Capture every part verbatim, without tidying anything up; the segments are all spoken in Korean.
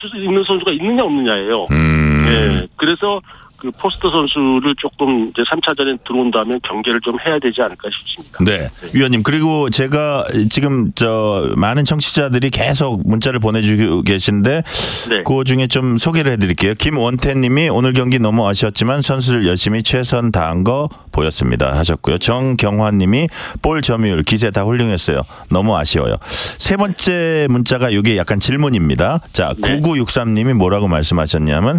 수 있는 선수가 있느냐 없느냐예요. 음. 예, 그래서 그 포스터 선수를 조금 이제 삼 차전에 들어온다면 경계를 좀 해야 되지 않을까 싶습니다. 네. 네. 위원님, 그리고 제가 지금 저 많은 청취자들이 계속 문자를 보내주고 계신데 네. 그 중에 좀 소개를 해드릴게요. 김원태님이 오늘 경기 너무 아쉬웠지만 선수들 열심히 최선 다한 거 보였습니다 하셨고요. 정경환님이 볼 점유율 기세 다 훌륭했어요. 너무 아쉬워요. 세 번째 문자가 이게 약간 질문입니다. 자, 네. 구구육삼님이 뭐라고 말씀하셨냐면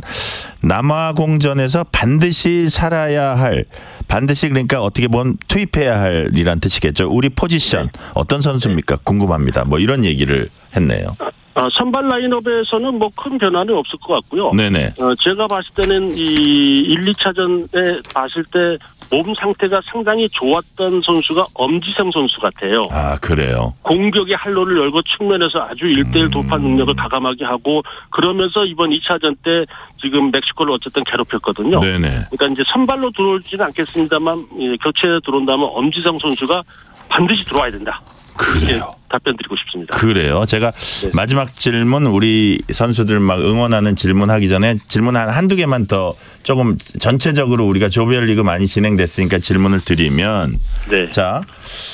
남아공전에서 반드시 살아야 할, 반드시 그러니까 어떻게 보면 투입해야 할 이란 뜻이겠죠. 우리 포지션 네. 어떤 선수입니까? 궁금합니다. 뭐 이런 얘기를 했네요. 아, 선발 라인업에서는 뭐 큰 변화는 없을 것 같고요. 네네. 어, 제가 봤을 때는 이 일, 이 차전에 봤을 때 몸 상태가 상당히 좋았던 선수가 엄지성 선수 같아요. 아, 그래요? 공격의 활로를 열고 측면에서 아주 일대일 돌파 능력을 가감하게 하고 그러면서 이번 이 차전 때 지금 멕시코를 어쨌든 괴롭혔거든요. 네네. 그러니까 이제 선발로 들어올지는 않겠습니다만 교체에 들어온다면 엄지성 선수가 반드시 들어와야 된다. 그래요. 답변 드리고 싶습니다. 그래요. 제가 네. 마지막 질문 우리 선수들 막 응원하는 질문하기 전에 질문 한 한두 개만 더 조금 전체적으로 우리가 조별리그 많이 진행됐으니까 질문을 드리면 네. 자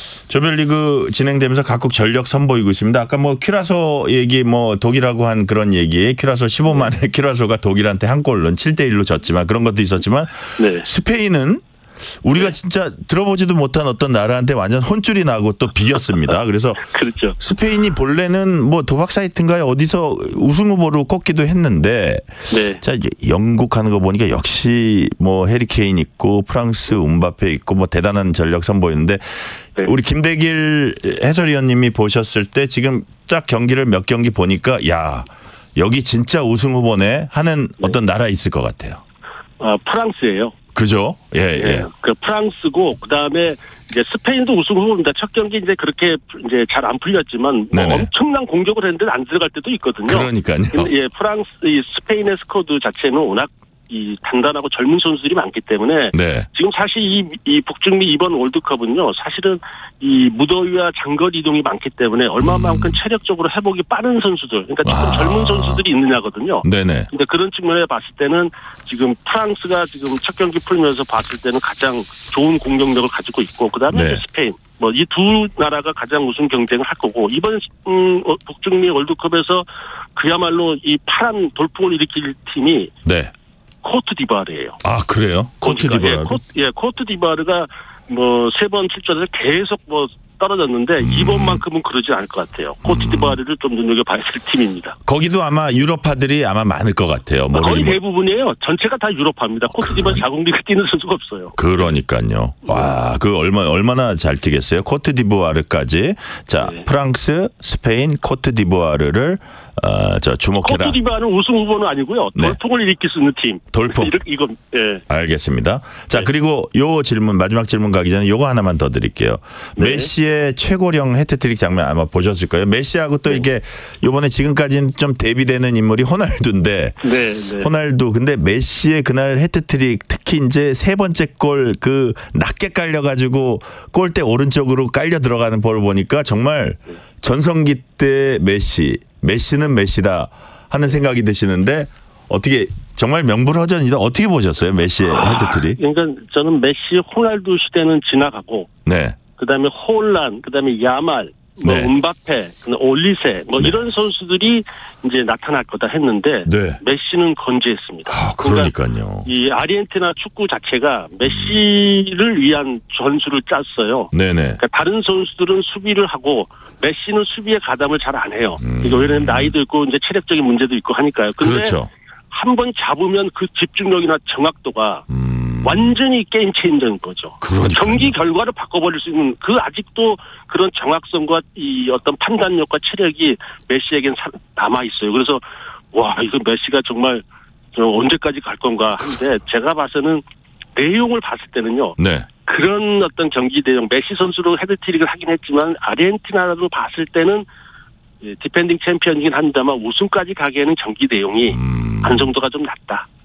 조별리그 진행되면서 각국 전력 선보이고 있습니다. 아까 뭐 큐라소 얘기 뭐 독일하고 한 그런 얘기 큐라소 십오 만에 네. 큐라소가 독일한테 한 골로 칠 대 일로 졌지만 그런 것도 있었지만 네. 스페인은 우리가 네. 진짜 들어보지도 못한 어떤 나라한테 완전 혼쭐이 나고 또 비겼습니다. 그래서 그렇죠. 스페인이 본래는 뭐 도박 사이트인가요? 어디서 우승 후보로 꼽기도 했는데 네. 자 이제 영국 하는 거 보니까 역시 뭐 해리케인 있고 프랑스 음바페 있고 뭐 대단한 전력 선보이는데 네. 우리 김대길 해설위원님이 보셨을 때 지금 딱 경기를 몇 경기 보니까 야 여기 진짜 우승 후보네 하는 네. 어떤 나라 있을 것 같아요. 아 프랑스예요. 그죠? 예, 예. 예. 그 프랑스고 그다음에 이제 스페인도 우승 후보입니다. 첫 경기 이제 그렇게 이제 잘 안 풀렸지만 뭐 엄청난 공격을 했는데 안 들어갈 때도 있거든요. 그러니까요. 예, 프랑스 이 스페인의 스쿼드 자체는 워낙 이 단단하고 젊은 선수들이 많기 때문에 네. 지금 사실 이, 이 북중미 이번 월드컵은요 사실은 이 무더위와 장거리 이동이 많기 때문에 얼마만큼 음. 체력적으로 회복이 빠른 선수들 그러니까 지금 아. 젊은 선수들이 있느냐거든요. 네네. 근데 그런 측면에 봤을 때는 지금 프랑스가 지금 첫 경기 풀면서 봤을 때는 가장 좋은 공격력을 가지고 있고 그다음에 네. 스페인 뭐 이 두 나라가 가장 우승 경쟁을 할 거고 이번 음, 북중미 월드컵에서 그야말로 이 파란 돌풍을 일으킬 팀이 네. 코트디부아르예요. 아 그래요? 코트디부아르. 예, 코트, 예, 코트디부아르가 뭐 세 번 출전해서 계속 뭐 떨어졌는데 음. 이번만큼은 그러지 않을 것 같아요. 코트디부아르를 좀 눈여겨봐야 될 팀입니다. 거기도 아마 유럽파들이 아마 많을 것 같아요. 거의 대부분이에요. 전체가 다 유럽파입니다. 코트디부아르 그... 자국리그 뛰는 선수가 없어요. 그러니까요. 와, 그 얼마 얼마나 잘 뛰겠어요. 코트디부아르까지. 자, 네. 프랑스, 스페인, 코트디부아르를 어, 저 주목해라. 코트디부아르는 우승 후보는 아니고요. 돌풍을 네. 일으킬 수 있는 팀. 돌풍. 이거 예. 알겠습니다. 자, 네. 그리고 요 질문 마지막 질문 가기 전에 요거 하나만 더 드릴게요. 네. 메시의 최고령 해트트릭 장면 아마 보셨을 거예요. 메시하고 또 네. 이게 요번에 지금까지는 좀 대비되는 인물이 호날두인데 네, 네. 호날두 근데 메시의 그날 해트트릭 특히 이제 세 번째 골 그 낮게 깔려가지고 골대 오른쪽으로 깔려 들어가는 볼을 보니까 정말 전성기 때 메시 메시는 메시다 하는 생각이 드시는데 어떻게 정말 명불허전이다. 어떻게 보셨어요? 메시의 아, 헤드트릭? 그러니까 저는 메시 호날두 시대는 지나가고 네. 그다음에 홀란, 그다음에 야말, 뭐 네. 음바페, 올리세 뭐 네. 이런 선수들이 이제 나타날 거다 했는데 네. 메시는 건재했습니다. 아, 그러니까요. 그러니까 이 아르헨티나 축구 자체가 메시를 위한 전술을 짰어요. 네네. 그러니까 다른 선수들은 수비를 하고 메시는 수비에 가담을 잘 안 해요. 음. 그러니까 왜냐하면 나이도 있고 이제 체력적인 문제도 있고 하니까요. 근데 그렇죠. 한 번 잡으면 그 집중력이나 정확도가 음. 완전히 게임 체인저인 거죠. 그러니까요. 경기 결과를 바꿔버릴 수 있는 그 아직도 그런 정확성과 이 어떤 판단력과 체력이 메시에겐 남아 있어요. 그래서 와 이거 메시가 정말 언제까지 갈 건가 하는데 제가 봐서는 내용을 봤을 때는요. 네. 그런 어떤 경기 내용 메시 선수로 헤드트릭을 하긴 했지만 아르헨티나로 봤을 때는 디펜딩 챔피언이긴 합니다만 우승까지 가기에는 경기 내용이 음. 안정도가 좀 낮다.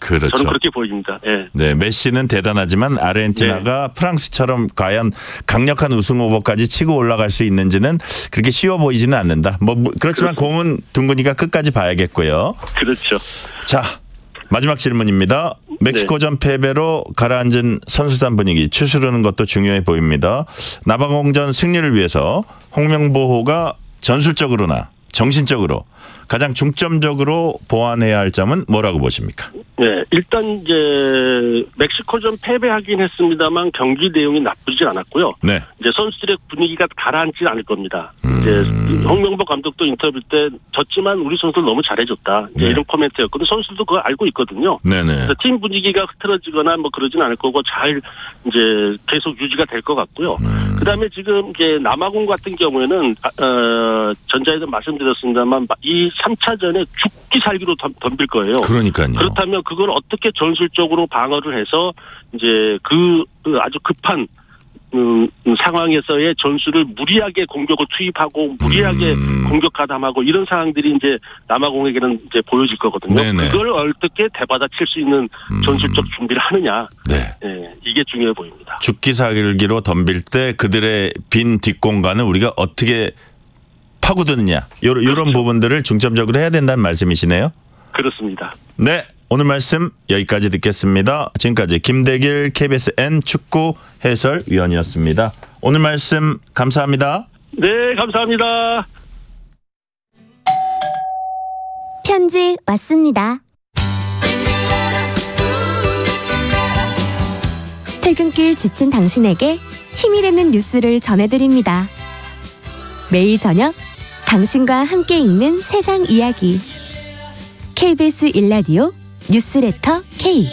그렇죠. 저는 그렇게 보입니다. 예. 네, 메시는 대단하지만 아르헨티나가 네. 프랑스처럼 과연 강력한 우승 후보까지 치고 올라갈 수 있는지는 그렇게 쉬워 보이지는 않는다. 뭐 그렇지만 그렇습니다. 공은 둥근이가 끝까지 봐야겠고요. 그렇죠. 자, 마지막 질문입니다. 멕시코전 네. 패배로 가라앉은 선수단 분위기 추스르는 것도 중요해 보입니다. 남아공전 승리를 위해서 홍명보호가 전술적으로나 정신적으로 가장 중점적으로 보완해야 할 점은 뭐라고 보십니까? 네, 일단 이제 멕시코전 패배하긴 했습니다만 경기 내용이 나쁘지 않았고요. 네. 이제 선수들의 분위기가 가라앉지 않을 겁니다. 음. 이제 홍명보 감독도 인터뷰 때 졌지만 우리 선수들 너무 잘해줬다. 이제 네. 이런 코멘트였거든요. 선수들도 그걸 알고 있거든요. 네네. 그래서 팀 분위기가 흐트러지거나 뭐 그러진 않을 거고 잘 이제 계속 유지가 될 것 같고요. 음. 그다음에 지금 이제 남아공 같은 경우에는 어, 전자에도 말씀드렸습니다만 이 삼 차전에 죽기 살기로 덤빌 거예요. 그러니까요. 그렇다면 그걸 어떻게 전술적으로 방어를 해서 이제 그 아주 급한 음, 상황에서의 전술을 무리하게 공격을 투입하고 무리하게 음. 공격 가담하고 이런 상황들이 이제 남아공에게는 이제 보여질 거거든요. 네네. 그걸 어떻게 대받아칠 수 있는 전술적 준비를 하느냐. 네. 네, 이게 중요해 보입니다. 죽기 살기로 덤빌 때 그들의 빈 뒷공간을 우리가 어떻게 파고드느냐. 요런, 그렇죠. 요런 부분들을 중점적으로 해야 된다는 말씀이시네요. 그렇습니다. 네. 오늘 말씀 여기까지 듣겠습니다. 지금까지 김대길 케이비에스엔 축구 해설위원이었습니다. 오늘 말씀 감사합니다. 네, 감사합니다. 편지 왔습니다. 퇴근길 지친 당신에게 힘이 되는 뉴스를 전해드립니다. 매일 저녁 당신과 함께 읽는 세상 이야기. 케이비에스 일 라디오 뉴스레터 K